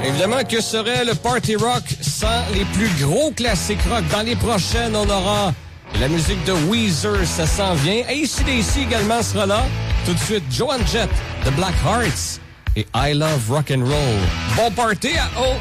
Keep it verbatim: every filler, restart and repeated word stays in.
Évidemment, que serait le party rock sans les plus gros classiques rock? Dans les prochaines, on aura la musique de Weezer, ça s'en vient. A C D C également sera là. Tout de suite, Joan Jett, The Black Hearts et I Love Rock and Roll. Bon party à O!